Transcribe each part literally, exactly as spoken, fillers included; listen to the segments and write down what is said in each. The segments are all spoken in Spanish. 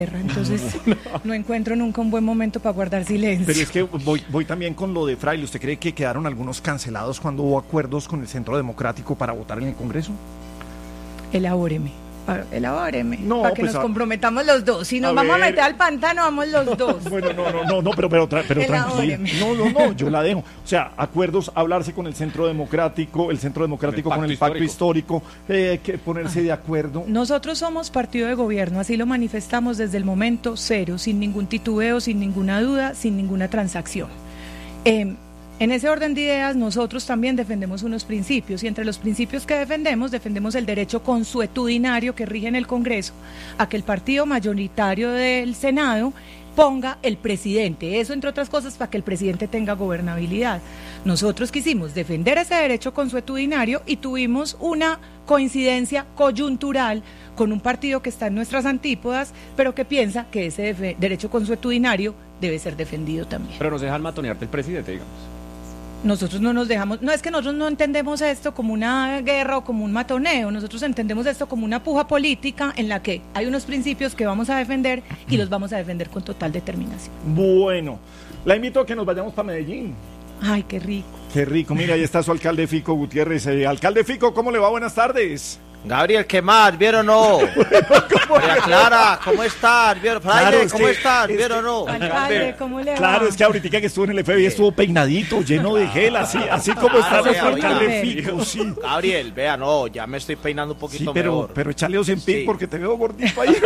Entonces no. no encuentro nunca un buen momento para guardar silencio. Pero es que voy, voy también con lo de Fraile. ¿Usted cree que quedaron algunos cancelados cuando hubo acuerdos con el Centro Democrático para votar en el Congreso? Elabóreme, elabóreme, no, para que pues nos a, comprometamos los dos. Si nos a vamos ver, a meter al pantano, vamos los dos. Bueno, no, no, no, no pero, pero, tra, pero tranquila. No, no, no, yo la dejo. O sea, acuerdos, hablarse con el Centro Democrático, el Centro Democrático con el, con el Pacto Histórico, eh, que ponerse ah. de acuerdo. Nosotros somos partido de gobierno, así lo manifestamos desde el momento cero, sin ningún titubeo, sin ninguna duda, sin ninguna transacción. Eh, En ese orden de ideas, nosotros también defendemos unos principios, y entre los principios que defendemos, defendemos el derecho consuetudinario que rige en el Congreso a que el partido mayoritario del Senado ponga el presidente, eso entre otras cosas para que el presidente tenga gobernabilidad. Nosotros quisimos defender ese derecho consuetudinario y tuvimos una coincidencia coyuntural con un partido que está en nuestras antípodas, pero que piensa que ese def- derecho consuetudinario debe ser defendido también. Pero no se dejan matonear del presidente, digamos. Nosotros no nos dejamos, no es que nosotros no entendemos esto como una guerra o como un matoneo, nosotros entendemos esto como una puja política en la que hay unos principios que vamos a defender y los vamos a defender con total determinación. Bueno, la invito a que nos vayamos para Medellín. Ay, qué rico. Qué rico, mira, ahí está su alcalde Fico Gutiérrez. Eh, alcalde Fico, ¿cómo le va? Buenas tardes. Gabriel, ¿qué más? ¿Vieron o no? María Clara, ¿cómo estás? ¿Vieron? Fraile, Claro, ¿cómo que, estás? Es ¿Vieron o no? Alcalde, ¿cómo le va? Claro, es que ahorita que estuvo en el F B I estuvo peinadito, lleno de gel, así, así como está nuestro alcalde Fico, sí. Gabriel, vea, no, ya me estoy peinando un poquito sí, pero, mejor. pero échale Ozempic sí. porque te veo gordito ahí.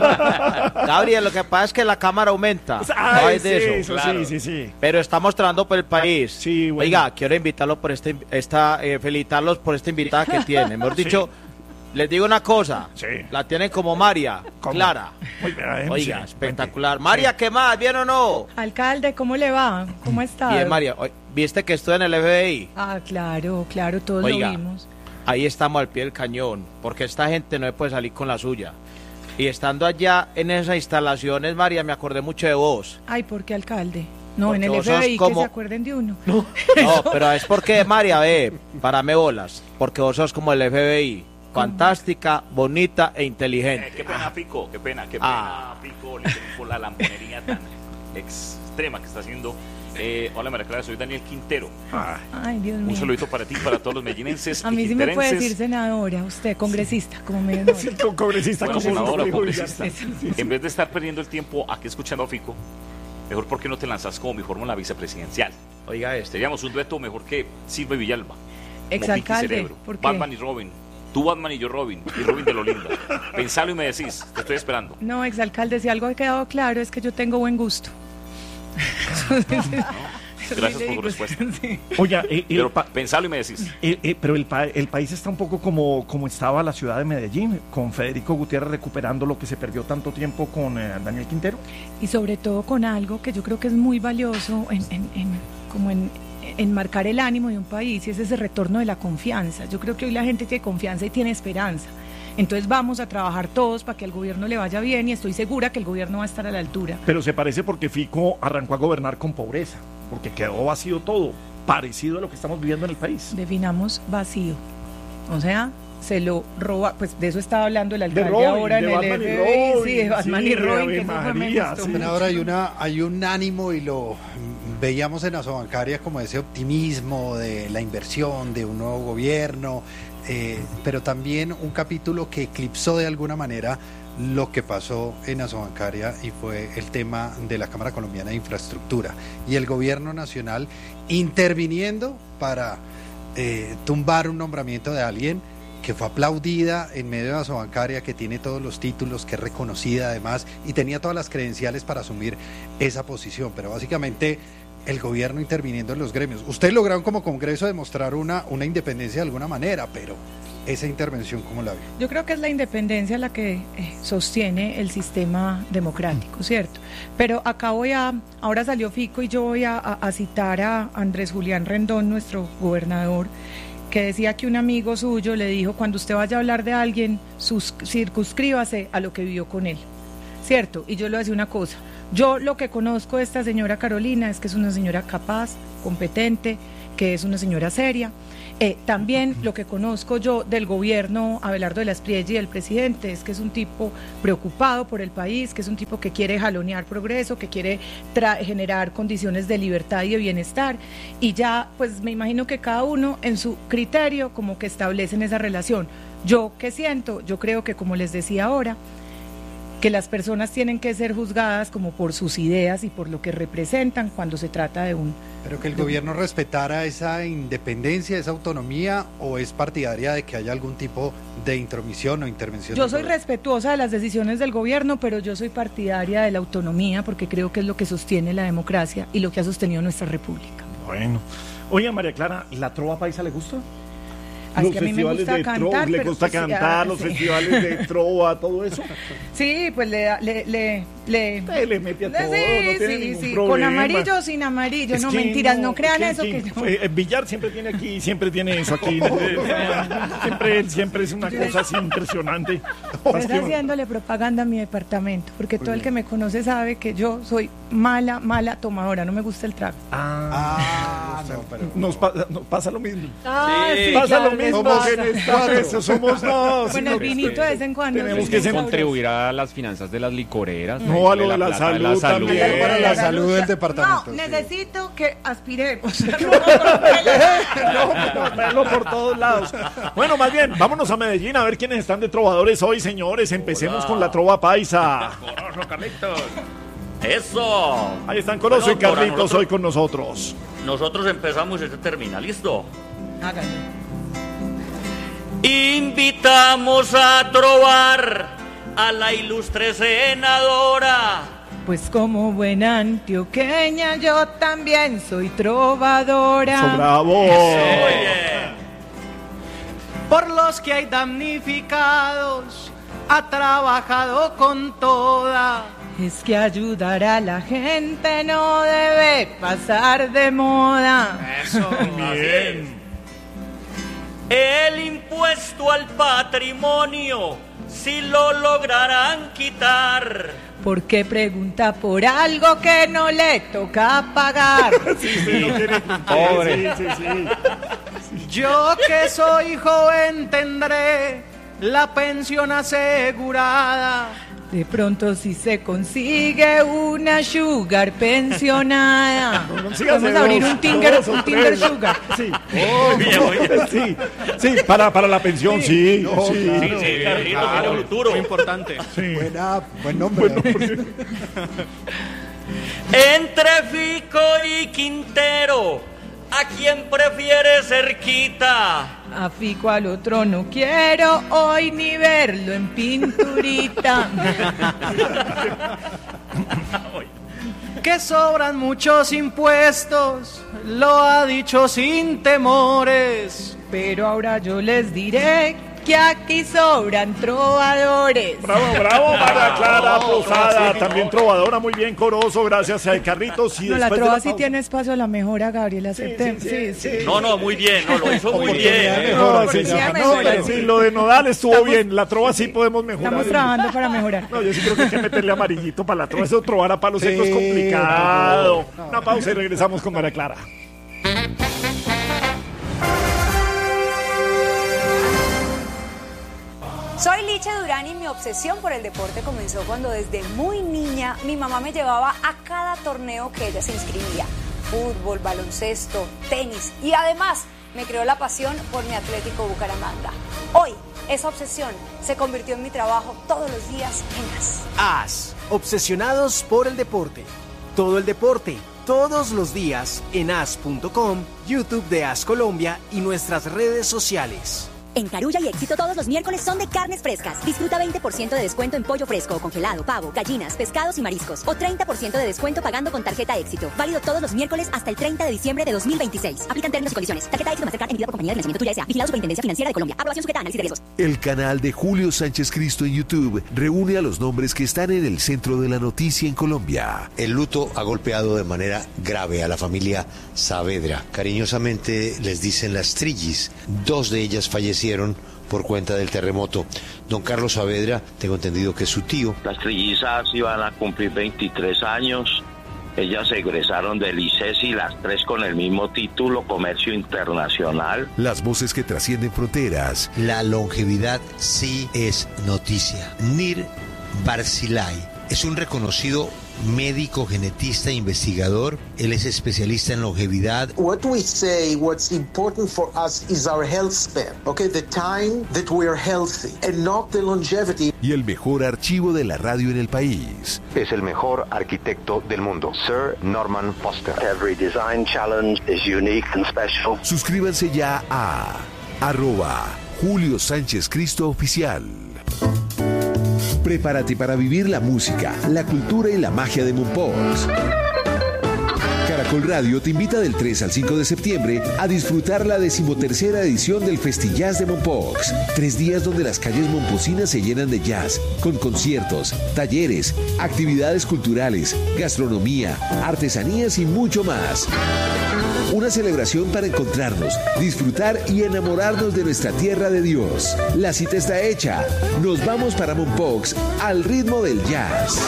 Gabriel, lo que pasa es que la cámara aumenta. Ay, no hay sí, de eso. Claro. Sí, sí, sí. Pero estamos trabajando por el país. Sí, bueno. Oiga, quiero invitarlos por este, esta, eh, felicitarlos por esta invitada que tienen. Mejor dicho, sí. Les digo una cosa, sí. La tienen como María, ¿Cómo? Clara. Oiga, Oiga sí. espectacular. María, ¿qué más? ¿Bien o no? Alcalde, ¿cómo le va? ¿Cómo está? Bien, María. ¿Viste que estoy en el F B I? Ah, claro, claro, todos Oiga, lo vimos. Ahí estamos al pie del cañón, porque esta gente no puede salir con la suya. Y estando allá en esas instalaciones, María, me acordé mucho de vos. Ay, ¿por qué, alcalde? No, porque en el F B I como... que se acuerden de uno. No, no pero es porque, María, ve, parame bolas, porque vos sos como el F B I. Fantástica, bonita e inteligente. Eh, qué pena, Pico, qué pena, qué Ah. pena, Pico, por la lamponería tan extrema que está haciendo. Eh, hola, María Clara, soy Daniel Quintero. Ay, Dios mío. Un saludito para ti, para todos los medellinenses. A mí y sí me puede decir senadora, usted, congresista, como me dio. Sí, congresista, bueno, como senadora o dijo, congresista. sí, sí. En vez de estar perdiendo el tiempo aquí escuchando a Fico, mejor ¿por qué no te lanzas como mi fórmula vicepresidencial? Oiga esto. Seríamos un dueto mejor que Silva y Villalba. Exalcalde, ¿por qué? Batman y Robin. Tú Batman y yo Robin, y Robin de Lolinda. Pensalo y me decís, te estoy esperando. No, exalcalde, si algo ha quedado claro es que yo tengo buen gusto. No, gracias por tu respuesta. Sí. Oiga, eh, pero eh, pa- pensalo y me decís. eh, eh, pero el, pa- el país está un poco como, como estaba la ciudad de Medellín, con Federico Gutiérrez recuperando lo que se perdió tanto tiempo con eh, Daniel Quintero. Y sobre todo con algo que yo creo que es muy valioso en, en, en, como en, en marcar el ánimo de un país, y es ese retorno de la confianza. Yo creo que hoy la gente tiene confianza y tiene esperanza. Entonces vamos a trabajar todos para que al gobierno le vaya bien, y estoy segura que el gobierno va a estar a la altura. Pero se parece porque Fico arrancó a gobernar con pobreza, porque quedó vacío todo, parecido a lo que estamos viviendo en el país. Definamos vacío. O sea, se lo roba, pues de eso estaba hablando el alcalde Robin, ahora en de el Batman y F B I, Robin, sí, de Batman sí, y de Robin, Ave que eso fue, me María, gustó sí. mucho. Ahora hay una hay un ánimo, y lo veíamos en Asobancaria, como ese optimismo de la inversión, de un nuevo gobierno, eh, pero también un capítulo que eclipsó de alguna manera lo que pasó en Asobancaria, y fue el tema de la Cámara Colombiana de Infraestructura y el gobierno nacional interviniendo para eh, tumbar un nombramiento de alguien que fue aplaudida en medio de Asobancaria, que tiene todos los títulos, que es reconocida además y tenía todas las credenciales para asumir esa posición, pero básicamente el gobierno interviniendo en los gremios. Ustedes lograron como Congreso demostrar una, una independencia de alguna manera, pero esa intervención, ¿cómo la vio? Yo creo que es la independencia la que eh, sostiene el sistema democrático, ¿cierto? Pero acá voy a, ahora salió Fico y yo voy a, a, a citar a Andrés Julián Rendón, nuestro gobernador, que decía que un amigo suyo le dijo: cuando usted vaya a hablar de alguien, sus, circunscríbase a lo que vivió con él, ¿cierto? Y yo le voy a decir una cosa, yo lo que conozco de esta señora Carolina es que es una señora capaz, competente, que es una señora seria, Eh, también lo que conozco yo del gobierno Abelardo de la Espriella y del presidente es que es un tipo preocupado por el país, que es un tipo que quiere jalonear progreso, que quiere generar condiciones de libertad y de bienestar, y ya pues me imagino que cada uno en su criterio como que establecen esa relación. Yo qué siento, yo creo que como les decía ahora, que las personas tienen que ser juzgadas como por sus ideas y por lo que representan cuando se trata de un... Pero que el gobierno respetara esa independencia, esa autonomía, o es partidaria de que haya algún tipo de intromisión o intervención. Yo soy respetuosa de las decisiones del gobierno, pero yo soy partidaria de la autonomía porque creo que es lo que sostiene la democracia y lo que ha sostenido nuestra república. Bueno, oye María Clara, ¿la trova paisa le gusta? Los que a mí me gusta cantar, le gusta pues, cantar, sí, los sí. festivales de trova, todo eso. Sí, pues le le le le, le, le mete a todo, sí, no tiene sí, ningún sí. problema. Con amarillo o sin amarillo, es no que mentiras, no, no crean es eso que, que no. El Villar siempre tiene aquí, siempre tiene eso aquí. siempre, siempre es una cosa así impresionante. Estoy haciéndole propaganda a mi departamento, porque todo el que me conoce sabe que yo soy mala, mala tomadora, no me gusta el trago. Ah, no, pero nos, pa nos pasa lo mismo. Ah, sí, pasa claro, lo mismo pasa. que en esta mesa, somos dos. Bueno, el vinito de vez en cuando. Tenemos que contribuir a las finanzas de las licoreras. No, a lo de la, la salud, de la salud también. Para la salud del departamento. No, sí. Necesito que aspiremos. no, no, no, por todos lados. Bueno, más bien, vámonos a Medellín a ver quiénes están de trovadores hoy, señores. Empecemos Hola. con la trova paisa. Corozo, Carlitos. Eso. Ahí están Corozo bueno, y Carlitos nosotros, hoy con nosotros. Nosotros empezamos y este termina, ¿listo? Háganlo. Invitamos a trovar a la ilustre senadora. Pues como buena antioqueña yo también soy trovadora. ¡So bravo! Oye. Por los que hay damnificados ha trabajado con toda. Es que ayudar a la gente no debe pasar de moda. Eso, bien. El impuesto al patrimonio, si lo lograrán quitar. ¿Por qué pregunta por algo que no le toca pagar? Sí, sí, no tiene... Pobre. Sí, sí, sí. Yo que soy joven tendré la pensión asegurada. De pronto si se consigue una sugar pensionada. No, no, vamos a abrir un Tinder, un Tinder sugar. Sí. Oh, sí, sí, para, para la pensión, sí. Sí, no, sí, claro. sí, sí, sí, sí, claro. Muy futuro. Muy importante. Sí. Buena, buen nombre. Buen nombre. Entre Fico y Quintero, ¿a quién prefiere cerquita? A Fico al otro no quiero hoy ni verlo en pinturita. Que sobran muchos impuestos, lo ha dicho sin temores. Pero ahora yo les diré que aquí sobran trovadores. Bravo, bravo, María Clara Posada, también trovadora, muy bien, Corozo, gracias a Carlitos. Y no, la de trova la sí tiene espacio a la mejora, Gabriela, aceptemos. Sí, sí, sí, sí. No, no, muy bien, no, lo hizo muy bien. No, sí, sí, no, pero sí, lo de Nodal estuvo Estamos, bien, la trova sí, sí podemos mejorar. Estamos trabajando para mejorar. No, yo sí creo que hay que meterle amarillito para la trova, eso trobar a palo seco es complicado. No, no. Una pausa y regresamos con María Clara. Soy Licha Durán y mi obsesión por el deporte comenzó cuando desde muy niña mi mamá me llevaba a cada torneo que ella se inscribía. Fútbol, baloncesto, tenis y además me creó la pasión por mi Atlético Bucaramanga. Hoy esa obsesión se convirtió en mi trabajo todos los días en AS. AS, obsesionados por el deporte. Todo el deporte, todos los días en as punto com, YouTube de AS Colombia y nuestras redes sociales. En Carulla y Éxito todos los miércoles son de carnes frescas. Disfruta veinte por ciento de descuento en pollo fresco o congelado, pavo, gallinas, pescados y mariscos. O treinta por ciento de descuento pagando con tarjeta Éxito. Válido todos los miércoles hasta el treinta de diciembre de dos mil veintiséis. Aplican términos y condiciones. Tarjeta Éxito Mastercard emitida por compañía de financiamiento tuya S A. Vigilado Superintendencia Financiera de Colombia. Aprobación sujeta a análisis de riesgos. El canal de Julio Sánchez Cristo en YouTube reúne a los nombres que están en el centro de la noticia en Colombia. El luto ha golpeado de manera grave a la familia Saavedra. Cariñosamente les dicen las Trillis. Dos de ellas fallecieron por cuenta del terremoto. Don Carlos Saavedra, tengo entendido que es su tío. Las trillizas iban a cumplir veintitrés años Ellas egresaron del ICESI, las tres con el mismo título, Comercio Internacional. Las voces que trascienden fronteras. La longevidad sí es noticia. Nir Barzilai es un reconocido médico, genetista, investigador. Él es especialista en longevidad. What we say, what's important for us is our health span. Okay, the time that we are healthy and not the longevity. Y el mejor archivo de la radio en el país. Es el mejor arquitecto del mundo, Sir Norman Foster. Every design challenge is unique and special. Suscríbanse ya a arroba Julio Sánchez Cristo Oficial. Prepárate para vivir la música, la cultura y la magia de Mompox. Caracol Radio te invita del tres al cinco de septiembre a disfrutar la decimotercera edición del Festillas de Mompox. Tres días donde las calles momposinas se llenan de jazz, con conciertos, talleres, actividades culturales, gastronomía, artesanías y mucho más. Una celebración para encontrarnos, disfrutar y enamorarnos de nuestra tierra de Dios. La cita está hecha. Nos vamos para Mompox al ritmo del jazz.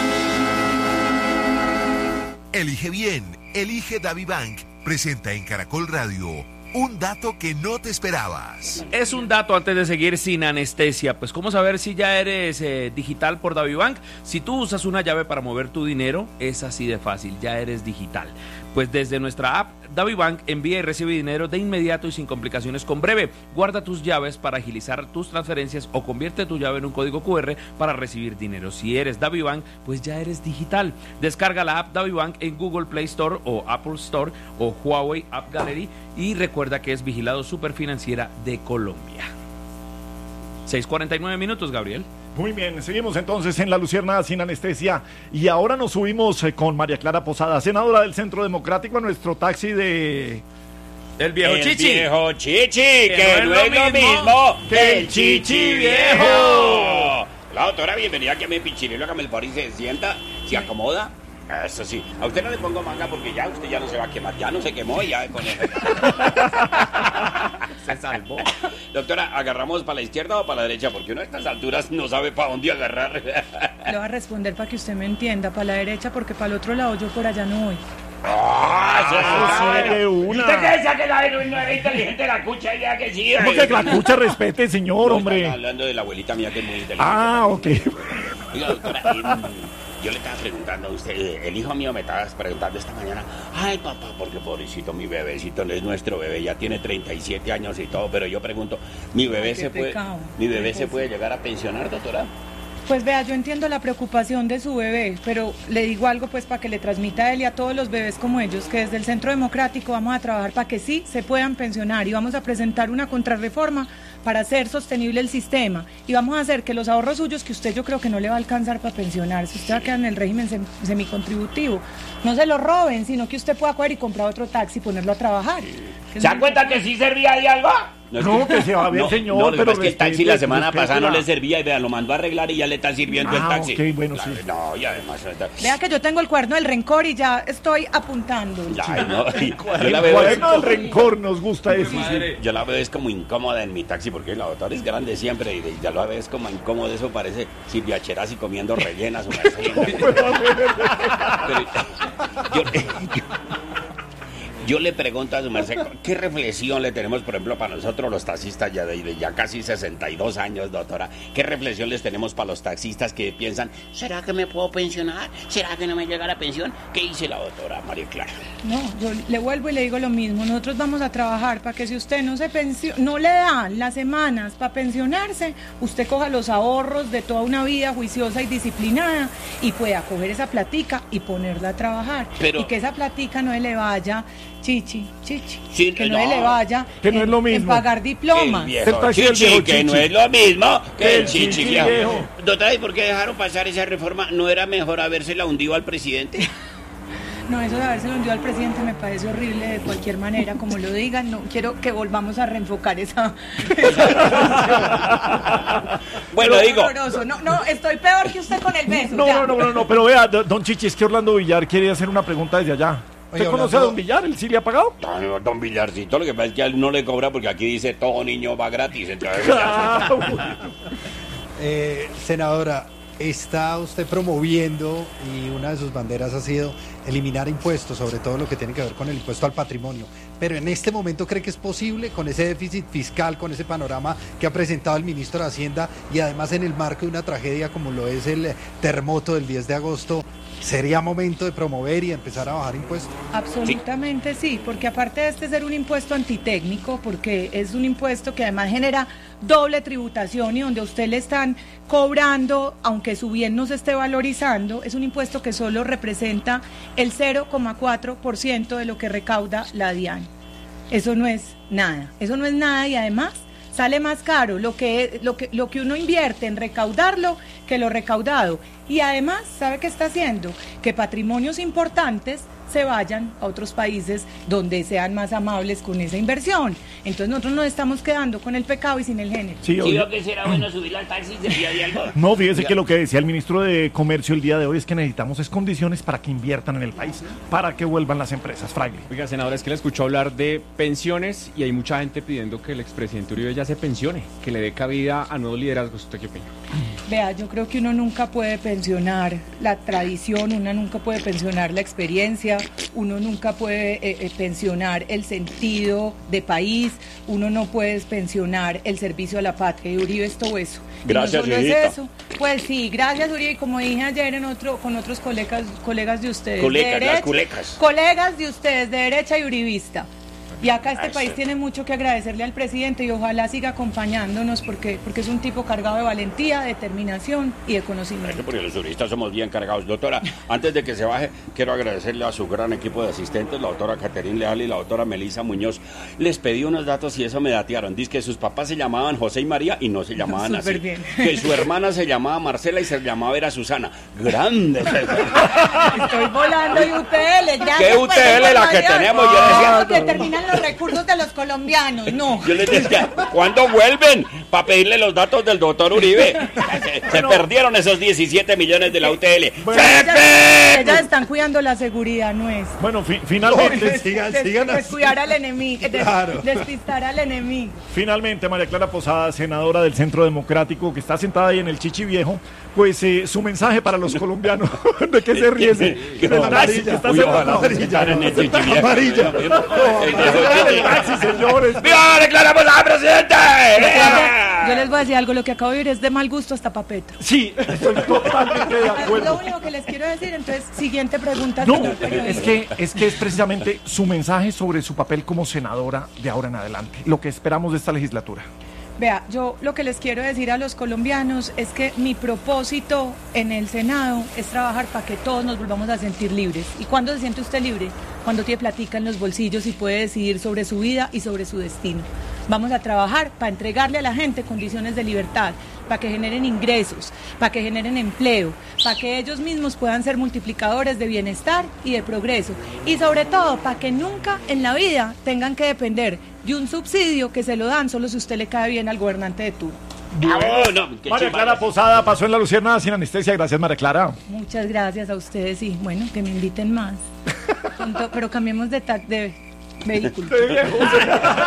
Elige bien, elige DaviBank. Presenta en Caracol Radio un dato que no te esperabas. Es un dato antes de seguir sin anestesia. Pues cómo saber si ya eres eh, digital por DaviBank. Si tú usas una llave para mover tu dinero, es así de fácil, ya eres digital. Pues desde nuestra app DaviBank envía y recibe dinero de inmediato y sin complicaciones con Breve. Guarda tus llaves para agilizar tus transferencias o convierte tu llave en un código cu erre para recibir dinero. Si eres DaviBank, pues ya eres digital. Descarga la app DaviBank en Google Play Store o Apple Store o Huawei App Gallery y recuerda que es vigilado Superfinanciera de Colombia. seis cuarenta y nueve minutos, Gabriel. Muy bien, seguimos entonces en La Luciérnaga sin anestesia y ahora nos subimos eh, con María Clara Posada, senadora del Centro Democrático, a nuestro taxi de... El viejo el Chichi. El viejo Chichi, que, que no es lo mismo que el Chichi viejo. La doctora, bienvenida, que me pichirilo, que me el por y se sienta, se acomoda. Eso sí, a usted no le pongo manga porque ya usted ya no se va a quemar, ya no se quemó y ya con eso. Se salvó. Doctora, ¿agarramos para la izquierda o para la derecha? Porque uno a estas alturas no sabe para dónde agarrar. Le voy a responder para que usted me entienda, para la derecha porque para el otro lado yo por allá no voy. ¡Ah, eso sí, de una! ¿Usted qué decía que la no era inteligente la cucha? Ya que sí. ¿Cómo que la cucha respete, señor, no, hombre? Están hablando de la abuelita mía que es muy inteligente. Ah, ok. Oiga, doctora, eh, yo le estaba preguntando a usted, el hijo mío me estaba preguntando esta mañana, ay papá, porque pobrecito mi bebecito, no es nuestro bebé, ya tiene treinta y siete años y todo, pero yo pregunto, ¿mi bebé ay, se puede, pecado. mi bebé se puede llegar a pensionar, doctora? Pues vea, yo entiendo la preocupación de su bebé, pero le digo algo pues para que le transmita a él y a todos los bebés como ellos, que desde el Centro Democrático vamos a trabajar para que sí se puedan pensionar y vamos a presentar una contrarreforma para hacer sostenible el sistema y vamos a hacer que los ahorros suyos, que usted yo creo que no le va a alcanzar para pensionarse, usted va a quedar en el régimen sem semicontributivo, no se lo roben, sino que usted pueda coger y comprar otro taxi y ponerlo a trabajar. ¿Se dan cuenta que sí servía de algo? No, es no que, que se va bien, no, señor, no, pero es que el taxi la semana pasada no la... le servía y vea, lo mandó a arreglar y ya le está sirviendo ah, el taxi. Okay, bueno, la, sí. No, y además... Vea que yo tengo el cuaderno del rencor y ya estoy apuntando. Ay, no, yo la veo el cuaderno del rencor nos gusta eso. Sí. Yo la veo es como incómoda en mi taxi porque la doctora es grande siempre y ya la veo es como incómoda, eso parece Silvia Cherasi comiendo rellenas. Una pero, yo, yo, Yo le pregunto a su merced, ¿qué reflexión le tenemos, por ejemplo, para nosotros los taxistas ya de, de ya casi sesenta y dos años, doctora? ¿Qué reflexión les tenemos para los taxistas que piensan, ¿será que me puedo pensionar? ¿Será que no me llega la pensión? ¿Qué dice la doctora María Clara? No, yo le vuelvo y le digo lo mismo. Nosotros vamos a trabajar para que si usted no se pensiona, no le dan las semanas para pensionarse, usted coja los ahorros de toda una vida juiciosa y disciplinada y pueda coger esa platica y ponerla a trabajar. Pero, y que esa platica no le vaya... Chichi, chichi, sí, que no, no le vaya que no en, es lo mismo. en pagar diplomas. El viejo el chichi, viejo que chichi. No es lo mismo que el chichi, chichi viejo. viejo. Doctora, ¿y por qué dejaron pasar esa reforma? ¿No era mejor habérsela hundido al presidente? No, eso de habérselo hundido al presidente me parece horrible de cualquier manera, como lo digan. No quiero que volvamos a reenfocar esa... esa bueno, digo... No, no, estoy peor que usted con el beso. No, no, no, no, no, pero vea, don Chichi, es que Orlando Villar quiere hacer una pregunta desde allá. ¿Usted conoce a don Villar? ¿Él sí le ha pagado? No, don Villarcito, lo que pasa es que a él no le cobra porque aquí dice todo niño va gratis. Entonces, eh, senadora, está usted promoviendo y una de sus banderas ha sido eliminar impuestos, sobre todo lo que tiene que ver con el impuesto al patrimonio. Pero en este momento, ¿cree que es posible con ese déficit fiscal, con ese panorama que ha presentado el ministro de Hacienda y además en el marco de una tragedia como lo es el terremoto del diez de agosto, sería momento de promover y empezar a bajar impuestos? Absolutamente sí, porque aparte de este ser un impuesto antitécnico, porque es un impuesto que además genera doble tributación y donde a usted le están cobrando, aunque su bien no se esté valorizando, es un impuesto que solo representa el cero coma cuatro por ciento de lo que recauda la DIAN. Eso no es nada, eso no es nada y además sale más caro lo que, lo que, lo que uno invierte en recaudarlo que lo recaudado. Y además, ¿sabe qué está haciendo? Que patrimonios importantes se vayan a otros países donde sean más amables con esa inversión. Entonces nosotros nos estamos quedando con el pecado y sin el género. Sí, ¿sí que será bueno subir al taxi del día de algo? No, fíjese que lo que decía el ministro de Comercio el día de hoy es que necesitamos es condiciones para que inviertan en el país, para que vuelvan las empresas. Fraile. Oiga, senadora, es que le escucho hablar de pensiones y hay mucha gente pidiendo que el expresidente Uribe ya se pensione, que le dé cabida a nuevos liderazgos. ¿Usted qué opina? Vea, yo creo que uno nunca puede pensionar la tradición, uno nunca puede pensionar la experiencia, uno nunca puede eh, eh, pensionar el sentido de país, uno no puede pensionar el servicio a la patria, y Uribe es todo eso. Gracias, y no solo Uribita. es eso, pues sí, gracias Uribe, y como dije ayer en otro, con otros colegas, colegas de ustedes, Culecas, de derecha, las culecas. colegas de ustedes, de derecha y uribista. Y acá este Eso. país tiene mucho que agradecerle al presidente y ojalá siga acompañándonos porque, porque es un tipo cargado de valentía, determinación y de conocimiento. Porque los turistas somos bien cargados. Doctora, antes de que se baje, quiero agradecerle a su gran equipo de asistentes, la doctora Caterín Leal y la doctora Melisa Muñoz. Les pedí unos datos y eso me datearon. Dice que sus papás se llamaban José y María y no se llamaban así. Bien. Que su hermana se llamaba Marcela y se llamaba era Susana. Grande. Estoy volando y U T L. Gracias. ¿Qué U T L la que tenemos? Yo decía, no, determinan los recursos de los colombianos, no. Yo les decía, ¿cuándo vuelven? Para pedirle los datos del doctor Uribe. Se, se bueno, perdieron esos diecisiete millones de la U T L. Bueno, ellas, ellas están cuidando la seguridad, no es. Bueno, fi finalmente. Des, sigan, des, sigan descuidar al enemigo, des, claro. despistar al enemigo. Finalmente, María Clara Posada, senadora del Centro Democrático, que está sentada ahí en el Chichi Viejo, pues eh, su mensaje para los colombianos. ¿De qué se ríe? Que, que, que no, amarilla. Que está Uy, ojalá, amarilla. No, en el Chichi Viejo. Amarilla. Señores. ¡Viva María Clara Posada, presidente! Yo les voy a decir algo, lo que acabo de oír es de mal gusto hasta pa' Petro. Sí, estoy totalmente de acuerdo. Es lo único que les quiero decir, entonces, siguiente pregunta. No, es que, es que es precisamente su mensaje sobre su papel como senadora de ahora en adelante, lo que esperamos de esta legislatura. Vea, yo lo que les quiero decir a los colombianos es que mi propósito en el Senado es trabajar para que todos nos volvamos a sentir libres. ¿Y cuándo se siente usted libre? Cuando tiene platica en los bolsillos y puede decidir sobre su vida y sobre su destino. Vamos a trabajar para entregarle a la gente condiciones de libertad, para que generen ingresos, para que generen empleo, para que ellos mismos puedan ser multiplicadores de bienestar y de progreso. Y sobre todo, para que nunca en la vida tengan que depender de un subsidio que se lo dan solo si usted le cae bien al gobernante de turno. Bueno, no, María Clara Posada pasó en La Luciérnaga sin anestesia. Gracias, María Clara. Muchas gracias a ustedes y bueno, que me inviten más. Pero cambiemos de, de vehículo.